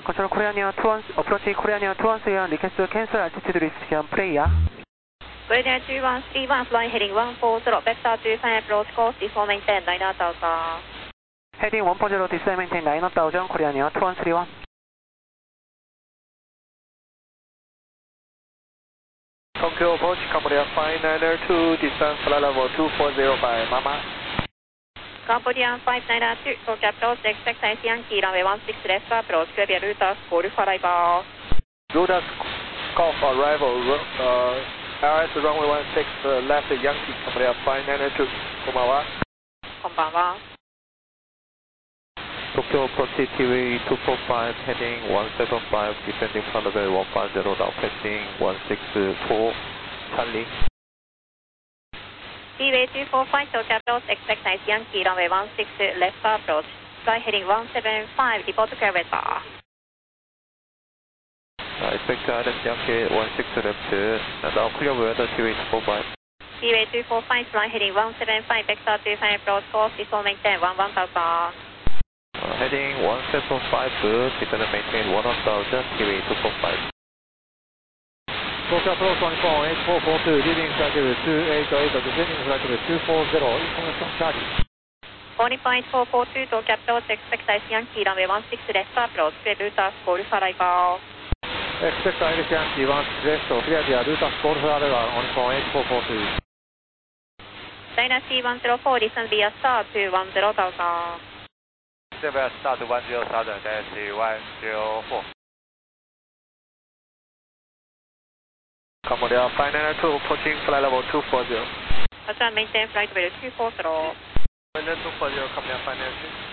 Control Koreania 21, approaching Koreania 213, request to cancel altitude restriction, player. Koreania 2131, flying heading 140, vector 25 approach course, default maintain 9000. Heading 140, descend maintain 9000, Koreania 2131. Tokyo approach, Cambodia 592, descend flight level 240 by Mama. Cambodia 592, Tokyo approach, expect IC Yankee, runway 16 left approach, Quebec Rutas, call for arrival. Rutas, call for arrival, LS runway 16 left Yankee, Cambodia 592, こんばんは。 こんばんは。 Tokyo approach TWA 245, heading 175, descending from level 150, now passing 164, Charlie. TWA 245, Tokyo approach, expect IC Yankee, runway 16 left approach, fly heading 175, report to Quebec. Expect Island Yankee 16 left, now clear with the TWA 245. TWA 245, fly heading 175, vector 25 approach course, default maintain 11000. Heading 175, descend and maintain 1000, TWA 245. Tokyo approach 14842, leading flight level 288, descending flight level 240, information Charlie. 14842, Tokyo approach, expect IC Yankee, runway 16 left approach, Quebec Rutas, call for arrival. Expect IC Yankee 16 left, clear the Rutas, call for arrival on 14842. Dynasty 104, listen via star to 10000. Via star to 100,000, Dynasty 104. Cambodia 592, approaching flight level 240. Maintain flight level 240. Maintain 240, Cambodia 592.